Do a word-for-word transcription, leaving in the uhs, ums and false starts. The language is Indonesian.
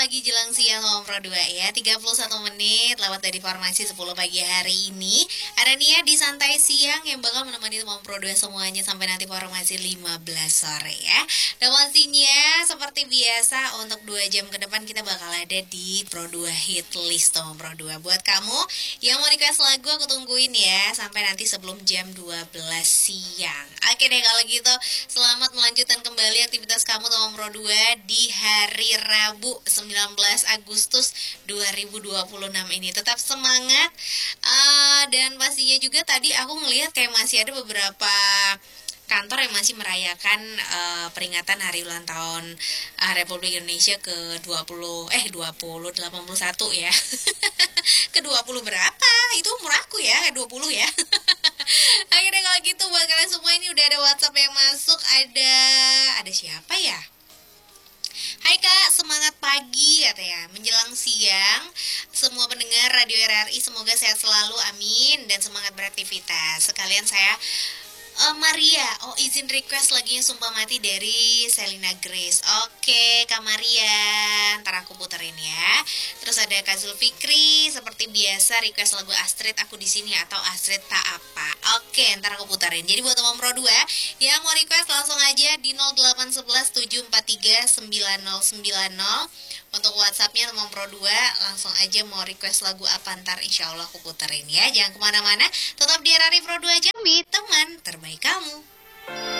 pagi jelang siang Om Pro dua ya. Tiga puluh satu menit lewat dari formasi sepuluh pagi hari ini. Ada Nia di Santai Siang yang bakal menemani Om Pro dua semuanya sampai nanti formasi lima belas sore ya. Dan pastinya seperti biasa untuk dua jam ke depan kita bakal ada di Pro dua Hit List Om Pro dua. Buat kamu yang mau request lagu aku tungguin ya sampai nanti sebelum jam dua belas siang. Oke deh kalau gitu, selamat melanjutkan kembali aktivitas kamu Om Pro dua di hari Rabu sembilan belas Agustus dua ribu dua puluh enam ini. Tetap semangat, uh, dan pastinya juga tadi aku ngelihat kayak masih ada beberapa kantor yang masih merayakan uh, peringatan hari ulang tahun uh, Republik Indonesia ke dua puluh eh dua puluh delapan puluh satu ya. Ke dua puluh berapa? Itu umur aku ya, ke dua puluh ya. Akhirnya kalau gitu buat kalian semua ini udah ada WhatsApp yang masuk. Ada ada siapa ya? Hai Kak, semangat pagi katanya. Menjelang siang, semua pendengar Radio R R I semoga sehat selalu, amin. Dan semangat beraktivitas. Sekalian saya uh, Maria, oh izin request lagunya Sumpah Mati dari Selena Grace. Oke Kak Maria, ntar aku puterin ya. Terus ada Kak Zulfikri, seperti biasa request lagu Astrid Aku di Sini atau Astrid Tak Apa. Oke, ntar aku puterin. Jadi buat Om Pro dua yang mau request langsung aja di nol delapan satu satu tujuh empat tiga sembilan nol sembilan nol. Untuk WhatsAppnya Om Pro dua langsung aja mau request lagu apa, ntar insya Allah aku puterin ya. Jangan kemana-mana, tetap di R R I Pro dua Jambi, teman terbaik kamu.